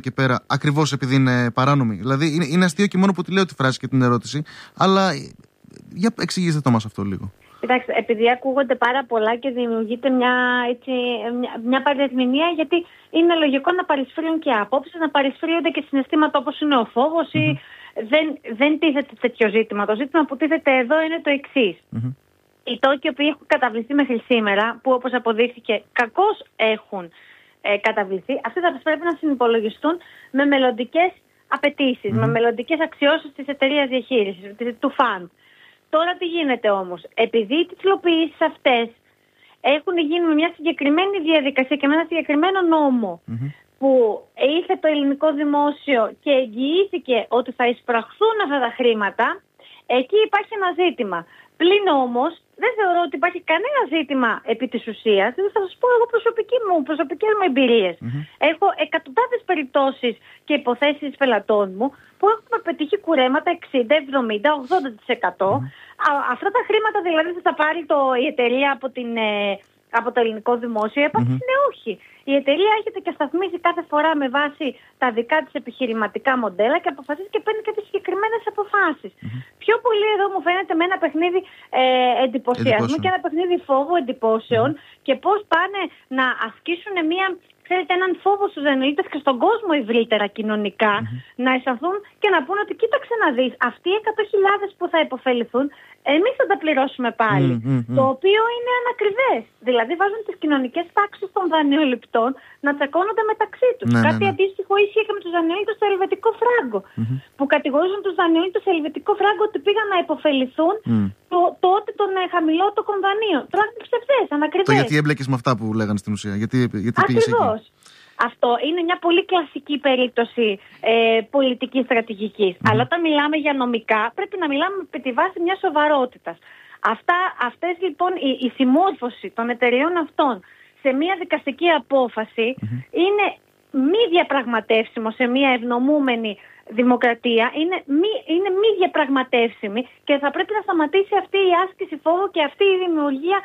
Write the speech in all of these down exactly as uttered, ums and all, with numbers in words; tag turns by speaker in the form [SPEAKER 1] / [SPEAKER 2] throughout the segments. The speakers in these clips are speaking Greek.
[SPEAKER 1] και πέρα, ακριβώς επειδή είναι παράνομη? Δηλαδή, είναι, είναι αστείο και μόνο που τη λέω τη φράση και την ερώτηση, αλλά για εξηγήστε το μας αυτό λίγο.
[SPEAKER 2] Κοιτάξτε, επειδή ακούγονται πάρα πολλά και δημιουργείται μια, έτσι, μια, μια παρερμηνία, γιατί είναι λογικό να παρισφρίουν και απόψεις, να παρισφρίονται και συναισθήματα όπως είναι ο φόβος mm-hmm. ή δεν, δεν τίθεται τέτοιο ζήτημα. Το ζήτημα που τίθεται εδώ είναι το εξής. Mm-hmm. Οι τόκοι που έχουν καταβληθεί μέχρι σήμερα, που όπως αποδείχθηκε κακώς έχουν ε, καταβληθεί, αυτοί θα πρέπει να συνυπολογιστούν με μελλοντικές απαιτήσεις, mm-hmm. με μελλοντικές αξιώσεις της εταιρείας διαχείρισης, του φαντ. Τώρα τι γίνεται όμως? Επειδή οι τιτλοποιήσεις αυτές έχουν γίνει με μια συγκεκριμένη διαδικασία και με ένα συγκεκριμένο νόμο mm-hmm. που ήρθε το ελληνικό δημόσιο και εγγυήθηκε ότι θα εισπραχθούν αυτά τα χρήματα, εκεί υπάρχει ένα ζήτημα. Πλην όμως δεν θεωρώ ότι υπάρχει κανένα ζήτημα επί της ουσίας. Θα σας πω εγώ προσωπική μου, προσωπικές μου εμπειρίες. Mm-hmm. Έχω εκατοντάδες περιπτώσεις και υποθέσεις πελατών μου που έχουμε πετύχει κουρέματα εξήντα, εβδομήντα, ογδόντα τοις εκατό. Mm-hmm. Α, αυτά τα χρήματα δηλαδή θα τα πάρει το, η εταιρεία από, την, ε, από το ελληνικό δημόσιο? Η απάντηση mm-hmm. είναι όχι. Η εταιρεία έρχεται και σταθμίζει κάθε φορά με βάση τα δικά της επιχειρηματικά μοντέλα και αποφασίζει και παίρνει κάποιες συγκεκριμένες αποφάσεις. Mm-hmm. Πιο πολύ εδώ μου φαίνεται με ένα παιχνίδι ε, εντυπωσιασμού και ένα παιχνίδι φόβου εντυπώσεων mm-hmm. και πώς πάνε να ασκήσουν μια, ξέρετε, έναν φόβο στους δανειολήπτες και στον κόσμο ευρύτερα κοινωνικά, mm-hmm. να αισθανθούν και να πούν ότι κοίταξε να δεις, αυτοί οι εκατό χιλιάδες που θα υποφεληθούν, εμείς θα τα πληρώσουμε πάλι. Mm-hmm. Το οποίο είναι ανακριβές. Δηλαδή βάζουν τις κοινωνικές τάξεις των δανειοληπτών να τσακώνονται μεταξύ τους. Ναι, Κάτι ναι, ναι. αντίστοιχο ίσχυε και με τους δανειολήπτες στο ελβετικό φράγκο. Mm-hmm. Που κατηγορούσαν τους δανειολήπτες στο ελβετικό φράγκο ότι πήγαν να υποφεληθούν mm. το, τότε των ε, χαμηλότοκων δανείων. Τώρα είναι ψευδές, ανακριβές.
[SPEAKER 1] Το γιατί έμπλεκες με αυτά που λέγανε στην ουσία? Γιατί, γιατί
[SPEAKER 2] Ακριβώς. Αυτό είναι μια πολύ κλασική περίπτωση ε, πολιτικής στρατηγικής. Mm. Αλλά όταν μιλάμε για νομικά, πρέπει να μιλάμε με τη βάση μιας σοβαρότητας. Αυτά, αυτές λοιπόν η, η συμμόρφωση των εταιρεών αυτών σε μια δικαστική απόφαση mm-hmm. είναι μη διαπραγματεύσιμο σε μια ευνομούμενη δημοκρατία, είναι μη, είναι μη διαπραγματεύσιμη και θα πρέπει να σταματήσει αυτή η άσκηση φόβου και αυτή η δημιουργία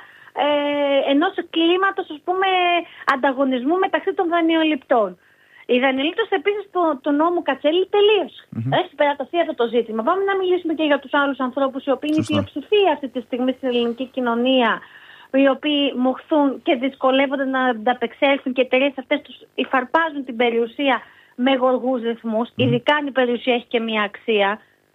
[SPEAKER 2] Ε, ενός κλίματος, ας πούμε, ανταγωνισμού μεταξύ των δανειοληπτών. Οι δανειολήπτες επίσης του, του νόμου Κατσέλη τελείωσε. Mm-hmm. Έχει περατωθεί αυτό το ζήτημα. Πάμε να μιλήσουμε και για τους άλλους ανθρώπους, οι οποίοι είναι η πλειοψηφία αυτή τη στιγμή στην ελληνική κοινωνία, οι οποίοι μοχθούν και δυσκολεύονται να ανταπεξέλθουν και οι εταιρείες αυτές τους υφαρπάζουν την περιουσία με γοργούς ρυθμούς, mm-hmm. ειδικά αν η περιουσία έχει και μια αξία.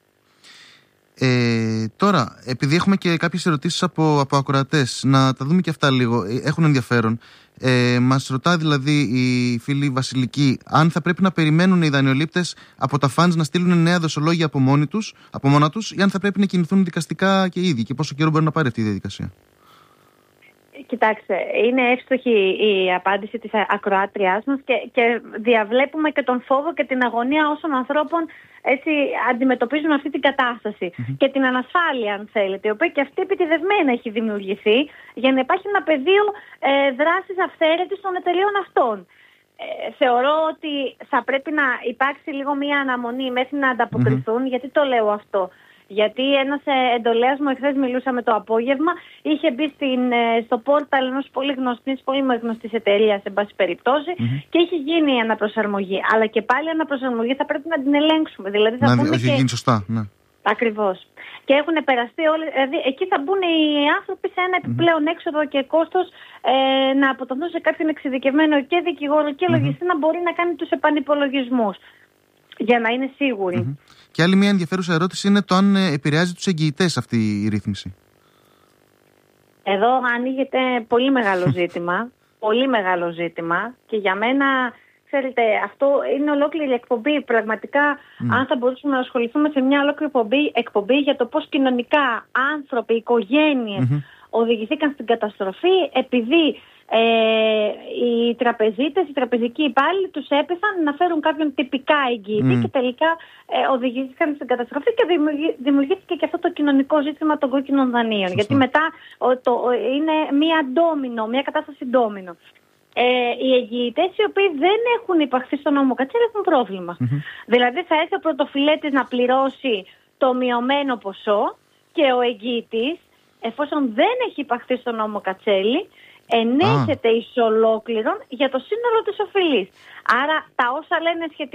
[SPEAKER 1] Ε, τώρα, επειδή έχουμε και κάποιες ερωτήσεις από, από ακροατές, να τα δούμε και αυτά λίγο, έχουν ενδιαφέρον. Ε, μας ρωτά δηλαδή η φίλη Βασιλική αν θα πρέπει να περιμένουν οι δανειολήπτες από τα funds να στείλουν νέα δοσολόγια από, μόνοι τους, από μόνα τους, ή αν θα πρέπει να κινηθούν δικαστικά και οι ίδιοι, και πόσο καιρό μπορεί να πάρει αυτή η διαδικασία?
[SPEAKER 2] Κοιτάξτε, είναι εύστοχη η απάντηση της ακροάτριάς μας και, και διαβλέπουμε και τον φόβο και την αγωνία όσων ανθρώπων έτσι αντιμετωπίζουν αυτή την κατάσταση mm-hmm. και την ανασφάλεια, αν θέλετε, η οποία και αυτή επιτηδευμένα έχει δημιουργηθεί για να υπάρχει ένα πεδίο ε, δράσης αυθαίρετης των εταιρείων αυτών. Ε, θεωρώ ότι θα πρέπει να υπάρξει λίγο μια αναμονή μέχρι να ανταποκριθούν. Mm-hmm. Γιατί το λέω αυτό? Γιατί ένας εντολέας μου εχθές, μιλούσαμε το απόγευμα, είχε μπει στην, στο πόρταλ ενός πολύ γνωστής, πολύ γνωστής εταιρείας, σε πάση περιπτώσει, mm-hmm. και έχει γίνει η αναπροσαρμογή. Αλλά και πάλι η αναπροσαρμογή θα πρέπει να την ελέγξουμε. Δηλαδή θα
[SPEAKER 1] να δει, έχει και... γίνει σωστά, ναι.
[SPEAKER 2] Ακριβώς. Και έχουν περαστεί όλοι, δηλαδή εκεί θα μπουν οι άνθρωποι σε ένα επιπλέον mm-hmm. έξοδο και κόστος ε, να αποταθούν σε κάποιον εξειδικευμένο και δικηγόρο και λογιστή mm-hmm. να μπορεί να κάνει τους επανυπολογισμούς. Για να είναι σίγουροι.
[SPEAKER 1] Mm-hmm. Και άλλη μια ενδιαφέρουσα ερώτηση είναι το αν επηρεάζει τους εγγυητές αυτή η ρύθμιση.
[SPEAKER 2] Εδώ ανοίγεται πολύ μεγάλο ζήτημα. Πολύ μεγάλο ζήτημα. Και για μένα, ξέρετε, αυτό είναι ολόκληρη εκπομπή. Πραγματικά, mm. αν θα μπορούσαμε να ασχοληθούμε σε μια ολόκληρη εκπομπή, εκπομπή για το πώς κοινωνικά άνθρωποι, οικογένειες mm-hmm. οδηγηθήκαν στην καταστροφή επειδή Ε, οι τραπεζίτες, οι τραπεζικοί υπάλληλοι τους έπεσαν να φέρουν κάποιον τυπικά εγγυητή mm. και τελικά ε, οδηγήθηκαν στην καταστροφή και δημιουργήθηκε και αυτό το κοινωνικό ζήτημα των κόκκινων δανείων. Σωστά. Γιατί μετά ο, το, είναι μία ντόμινο, μία κατάσταση ντόμινο. Ε, οι εγγυητές οι οποίοι δεν έχουν υπαχθεί στον νόμο Κατσέλη έχουν πρόβλημα. Mm-hmm. Δηλαδή θα έρθει ο πρωτοφυλέτης να πληρώσει το μειωμένο ποσό και ο εγγυητής, εφόσον δεν έχει υπαχθεί στον νόμο Κατσέλη, ενέχεται εις ολόκληρον για το σύνολο της οφειλής. Άρα τα όσα λένε σχετικά